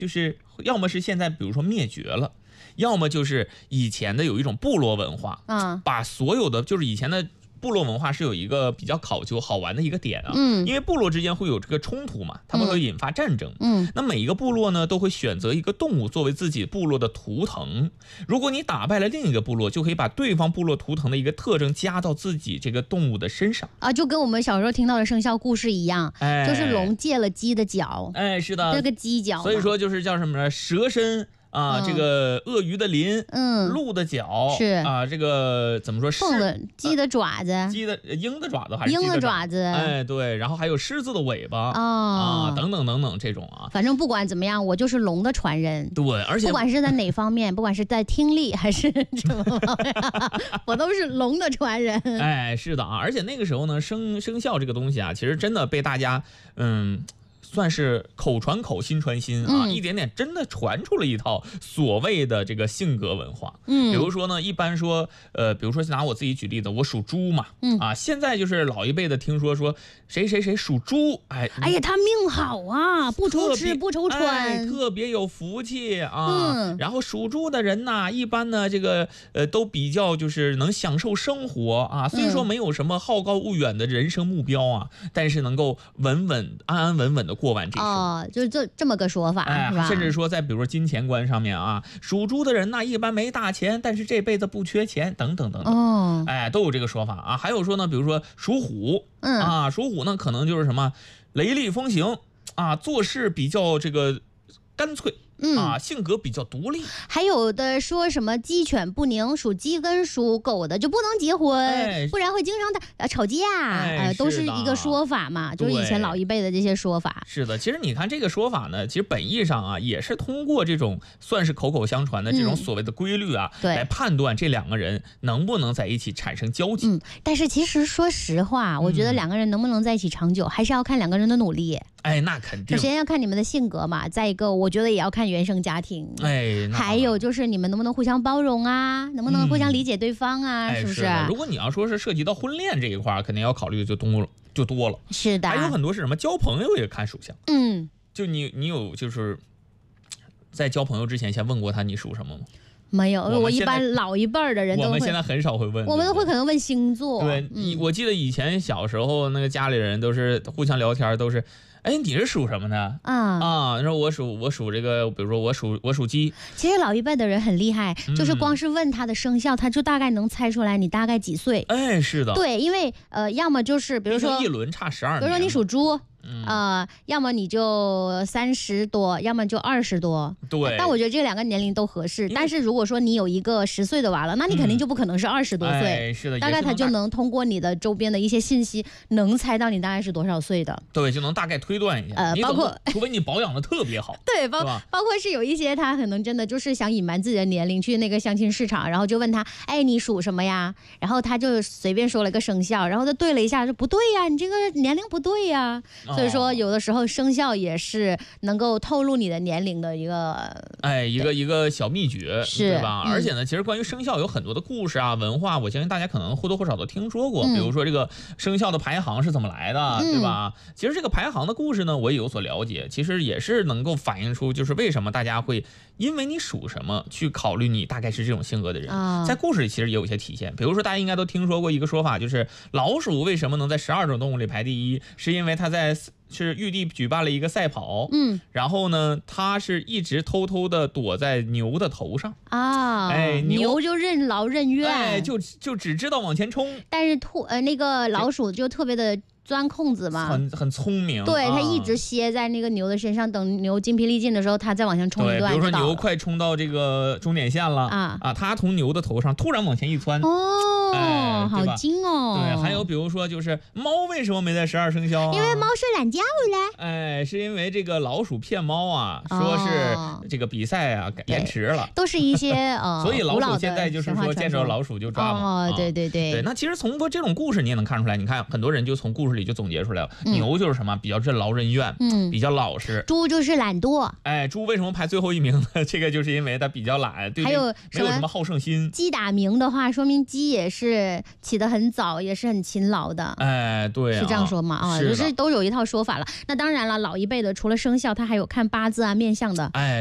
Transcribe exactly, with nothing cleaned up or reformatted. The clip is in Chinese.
就是要么是现在比如说灭绝了，要么就是以前的有一种部落文化， 嗯， 把所有的就是以前的。部落文化是有一个比较考究好玩的一个点啊， 嗯， 因为部落之间会有这个冲突嘛，他们会引发战争， 嗯， 那每一个部落呢都会选择一个动物作为自己部落的图腾，如果你打败了另一个部落，就可以把对方部落图腾的一个特征加到自己这个动物的身上啊，就跟我们小时候听到的生肖故事一样， 哎， 就是龙借了鸡的角， 哎，是的， 这个鸡角， 所以说就是叫什么呢？蛇身。啊、嗯，这个鳄鱼的鳞， 嗯， 鹿的角， 是啊，这个怎么说？ 凤的鸡的爪子， 鸡的鹰的爪子还是鹰的爪子？ 哎，对，然后还有狮子的尾巴， 哦， 啊，等等等等这种啊。 反正不管怎么样，我就是龙的传人。 对，而且不管是在哪方面，不管是在听力还是什么方面，我都是龙的传人。 哎，是的啊，而且那个时候呢，生生肖这个东西啊，其实真的被大家嗯。算是口传口，心传心啊、嗯，一点点真的传出了一套所谓的这个性格文化。嗯，比如说呢，一般说，呃，比如说拿我自己举例子，我属猪嘛，嗯啊，现在就是老一辈的听说说谁谁谁属猪，哎， 哎呀，他命好啊，不愁吃不愁穿、 哎，特别有福气啊。嗯，然后属猪的人呢，一般呢这个呃都比较就是能享受生活啊，虽说没有什么好高骛远的人生目标啊，嗯、但是能够稳稳安安稳稳的过完这一生。 哦，就是这这么个说法， 哎， 是吧？ 甚至说在比如说金钱观上面啊，属猪的人呢一般没大钱，但是这辈子不缺钱，等等等等。 哦， 哎，都有这个说法啊。还有说呢，比如说属虎， 嗯啊，属虎呢可能就是什么雷厉风行啊，做事比较这个干脆。嗯啊，性格比较独立。 还有的说什么鸡犬不宁，属鸡跟属狗的就不能结婚，哎、不然会经常打呃吵架， 哎、 呃，都是一个说法嘛，就是以前老一辈的这些说法。 是的，其实你看这个说法呢，其实本意上啊，也是通过这种算是口口相传的这种所谓的规律啊， 嗯、 来判断这两个人能不能在一起产生交集。 嗯，但是其实说实话，我觉得两个人能不能在一起长久，嗯、还是要看两个人的努力。 哎，那肯定。 首先要看你们的性格嘛，再一个，我觉得也要看原生家庭。 哎， 还有就是你们能不能互相包容啊，能不能互相理解对方啊， 嗯、 是不是？ 是如果你要说是涉及到婚恋这一块，肯定要考虑的就多了，就多了。 是的。 还有很多是什么交朋友也看属相。 嗯， 就你你有就是在交朋友之前先问过他你属什么吗？ 没有，我一般老一辈儿的人都会， 我们现在很少会问， 我们都会可能问星座。 对，嗯、我记得以前小时候那个家里人都是互相聊天，都是。哎，你是属什么的啊？啊，你说我属我属这个，比如说我属我属鸡。 其实老一辈的人很厉害， 嗯、 就是光是问他的生肖，他就大概能猜出来你大概几岁。 哎，是的。 对，因为呃，要么就是比如说一轮差十二年， 比如说你属猪。 嗯、 呃，要么你就三十多，要么就二十多。 对， 但我觉得这两个年龄都合适。但是如果说你有一个十岁的娃了，那你肯定就不可能是二十多岁。 嗯哎、是的， 大概他就能通过你的周边的一些信息，能猜到你大概是多少岁的。 对，就能大概推断一下。 呃，包括除非你保养的特别好。 对，包包括是有一些他可能真的就是想隐瞒自己的年龄，去那个相亲市场，然后就问他，哎，你属什么呀？然后他就随便说了一个生肖，然后他对了一下，说不对呀，你这个年龄不对呀。哦、所以说有的时候。然后生肖也是能够透露你的年龄的一个， 哎，一个一个小秘诀， 是对吧？嗯、而且呢，其实关于生肖有很多的故事啊、文化，我相信大家可能或多或少都听说过。嗯、比如说这个生肖的排行是怎么来的，嗯、对吧？其实这个排行的故事呢，我也有所了解，其实也是能够反映出，就是为什么大家会因为你属什么去考虑你大概是这种性格的人。 哦、 在故事里其实也有一些体现。比如说大家应该都听说过一个说法，就是老鼠为什么能在十二种动物里排第一，是因为它在是玉帝举办了一个赛跑， 嗯， 然后呢，他是一直偷偷的躲在牛的头上啊， 哎， 牛, 牛就任劳任怨， 哎，就就只知道往前冲， 但是兔呃那个老鼠就特别的钻空子嘛， 很很聪明， 对， 啊、 它一直歇在那个牛的身上，等牛精疲力尽的时候，它再往前冲一段。 对，比如说牛快冲到这个终点线了啊啊，它从牛的头上突然往前一窜， 哦， 哎、 好精哦。 对，还有比如说就是猫为什么没在十二生肖、啊？ 因为猫睡懒觉了。 哎，是因为这个老鼠骗猫啊，说是这个比赛啊改延迟了， 都是一些呃， 所以老鼠现在就是说见着老鼠就抓嘛。 哦，对对对。 对，那其实从过这种故事你也能看出来，你看很多人就从故事故事里就总结出来了， 嗯、 牛就是什么比较任劳任怨， 嗯， 比较老实； 猪就是懒惰。 哎，猪为什么排最后一名呢？这个就是因为它比较懒，对， 还有没有什么好胜心。 鸡打鸣的话，说明鸡也是起得很早，也是很勤劳的。 哎，对、啊， 是这样说吗？啊， 是就是都有一套说法了。那当然了，老一辈的除了生肖，他还有看八字啊、面相的。 哎。